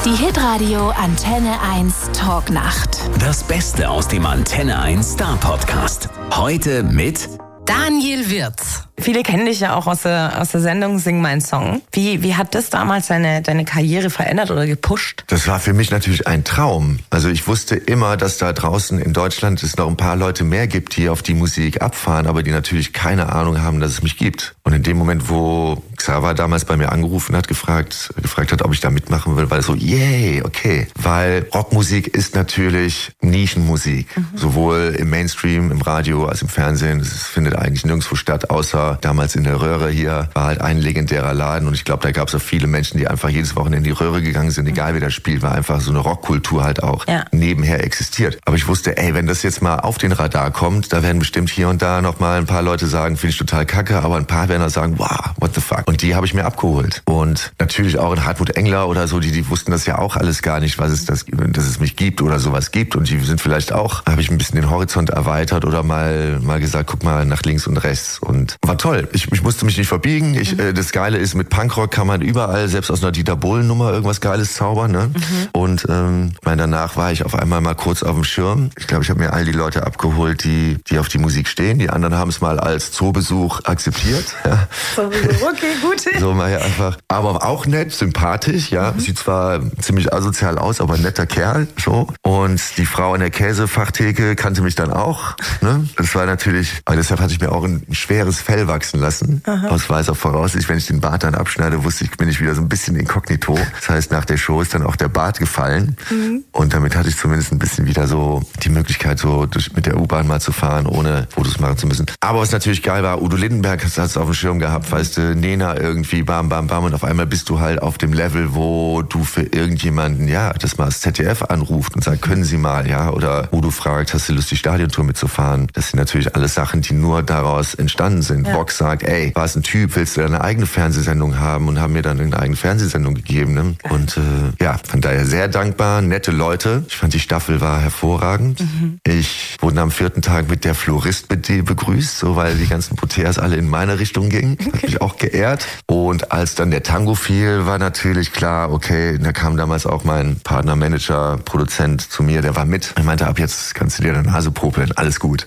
Die Hitradio Antenne 1 Talknacht. Das Beste aus dem Antenne 1 Star Podcast. Heute mit Daniel Wirz. Viele kennen dich ja auch aus der Sendung Sing mein Song. Wie hat das damals deine Karriere verändert oder gepusht? Das war für mich natürlich ein Traum. Also ich wusste immer, dass da draußen in Deutschland es noch ein paar Leute mehr gibt, die auf die Musik abfahren, aber die natürlich keine Ahnung haben, dass es mich gibt. Und in dem Moment, wo Xaver damals bei mir angerufen hat, gefragt hat, ob ich da mitmachen will, war so, yay, okay. Weil Rockmusik ist natürlich Nischenmusik. Sowohl im Mainstream, im Radio als im Fernsehen. Es findet eigentlich nirgendwo statt, außer damals in der Röhre hier. War halt ein legendärer Laden und ich glaube, da gab es auch viele Menschen, die einfach jedes Wochenende in die Röhre gegangen sind, egal wer das spielt, weil einfach so eine Rockkultur halt auch nebenher existiert. Aber ich wusste, wenn das jetzt mal auf den Radar kommt, da werden bestimmt hier und da noch mal ein paar Leute sagen, finde ich total kacke, aber ein paar werden auch sagen, wow, what the fuck. Und die habe ich mir abgeholt. Und natürlich auch in Hartmut Engler oder so, die wussten das ja auch alles gar nicht, dass es mich gibt oder sowas gibt. Und die sind vielleicht auch, habe ich ein bisschen den Horizont erweitert oder mal gesagt, guck mal nach links und rechts. Und war toll. Ich musste mich nicht verbiegen. Das Geile ist, mit Punkrock kann man überall, selbst aus einer Dieter Bohlen-Nummer, irgendwas Geiles zaubern. Ne? Und danach war ich auf einmal mal kurz auf dem Schirm. Ich glaube, ich habe mir all die Leute abgeholt, die auf die Musik stehen. Die anderen haben es mal als Zoobesuch akzeptiert. Ja. Okay, gut. So mal hier einfach. Aber auch nett, sympathisch. Ja, sieht zwar ziemlich asozial aus, aber ein netter Kerl. So. Und die Frau an der Käsefachtheke kannte mich dann auch. Ne? Das war natürlich, aber deshalb hatte ich mir auch ein schweres Fell wachsen lassen. Aus weiser Voraussicht, wenn ich den Bart dann abschneide, bin ich wieder so ein bisschen inkognito. Das heißt, nach der Show ist dann auch der Bart gefallen. Und damit hatte ich zumindest ein bisschen wieder so die Möglichkeit, so mit der U-Bahn mal zu fahren, ohne Fotos machen zu müssen. Aber was natürlich geil war, Udo Lindenberg hast du auf dem Schirm gehabt, weißt du, Nena irgendwie, bam, bam, bam. Und auf einmal bist du halt auf dem Level, wo du für irgendjemanden, das mal das ZDF anruft und sagt, können Sie mal, oder Udo fragt, hast du Lust, die Stadiontour mitzufahren? Das sind natürlich alles Sachen, die nur daraus entstanden sind. Vox sagt, warst ein Typ, willst du eine eigene Fernsehsendung haben? Und haben mir dann eine eigene Fernsehsendung gegeben. Ne? Und von daher sehr dankbar, nette Leute. Ich fand, die Staffel war hervorragend. Ich wurde am 4. Tag mit der Florist begrüßt, so weil die ganzen Poteas alle in meine Richtung gingen. Hat mich auch geehrt. Und als dann der Tango fiel, war natürlich klar, okay, da kam damals auch mein Partner, Manager, Produzent zu mir, der war mit. Er meinte, ab jetzt kannst du dir deine Nase popeln, alles gut.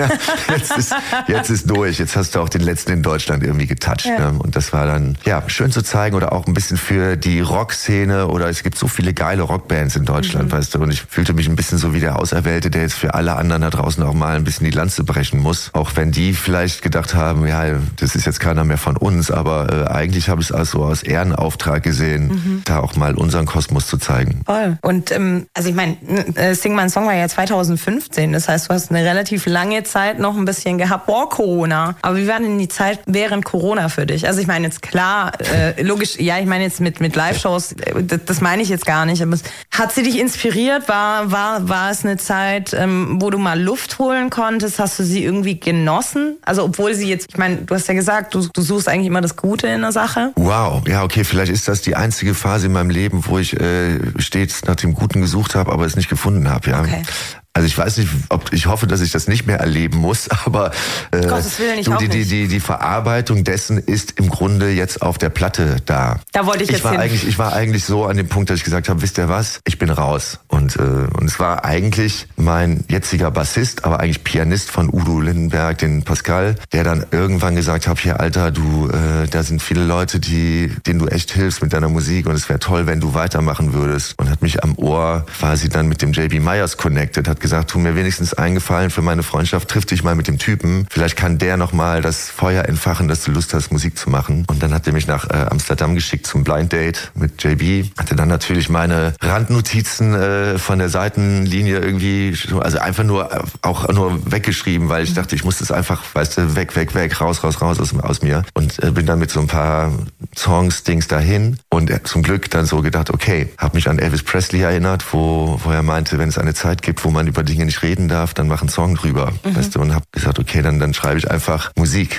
Jetzt ist durch, jetzt hast du auch den letzten in Deutschland irgendwie getoucht. Ne? Und das war dann, schön zu zeigen oder auch ein bisschen für die Rockszene oder es gibt so viele geile Rockbands in Deutschland, weißt du. Und ich fühlte mich ein bisschen so wie der Auserwählte, der jetzt für alle anderen da draußen auch mal ein bisschen die Lanze brechen muss. Auch wenn die vielleicht gedacht haben, das ist jetzt keiner mehr von uns, aber eigentlich habe ich es also aus Ehrenauftrag gesehen, da auch mal unseren Kosmos zu zeigen. Voll. Und also ich meine, Sing mein Song war ja 2015, das heißt, du hast eine relativ lange Zeit noch ein bisschen gehabt vor Corona. Aber wie war denn die Zeit während Corona für dich? Also ich meine jetzt klar, logisch, ich meine jetzt mit Live-Shows, das meine ich jetzt gar nicht, aber hat sie dich inspiriert? War es eine Zeit, wo du mal Luft holen konntest? Hast du sie irgendwie genossen? Also obwohl sie jetzt, ich meine, du hast ja gesagt, du suchst eigentlich immer das Gute in der Sache. Wow, okay, vielleicht ist das die einzige Phase in meinem Leben, wo ich stets nach dem Guten gesucht habe, aber es nicht gefunden habe, Okay. Also ich weiß nicht, ich hoffe, dass ich das nicht mehr erleben muss, aber Gottes Willen, ich auch nicht. Die Verarbeitung dessen ist im Grunde jetzt auf der Platte da. Da wollte ich jetzt hin. Ich war eigentlich so an dem Punkt, dass ich gesagt habe, wisst ihr was, ich bin raus. Und es war eigentlich mein jetziger Bassist, aber eigentlich Pianist von Udo Lindenberg, den Pascal, der dann irgendwann gesagt hat, hier Alter, da sind viele Leute, denen du echt hilfst mit deiner Musik und es wäre toll, wenn du weitermachen würdest. Und hat mich am Ohr quasi dann mit dem JB Myers connected, hat gesagt, tu mir wenigstens einen Gefallen für meine Freundschaft, triff dich mal mit dem Typen. Vielleicht kann der nochmal das Feuer entfachen, dass du Lust hast, Musik zu machen. Und dann hat er mich nach Amsterdam geschickt zum Blind Date mit JB. Hatte dann natürlich meine Randnotizen von der Seitenlinie irgendwie, also einfach nur weggeschrieben, weil ich dachte, ich muss das einfach, weißt du, weg, raus aus mir. Und bin dann mit so ein paar Songs-Dings dahin. Und zum Glück dann so gedacht, okay, habe mich an Elvis Presley erinnert, wo er meinte, wenn es eine Zeit gibt, wo man über Dinge nicht reden darf, dann mach einen Song drüber. Weißt du, und habe gesagt, okay, dann schreibe ich einfach Musik.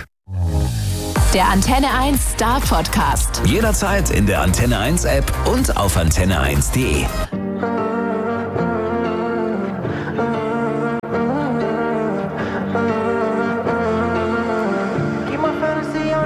Der Antenne 1 Star Podcast. jederzeit in der Antenne 1 App und auf antenne1.de.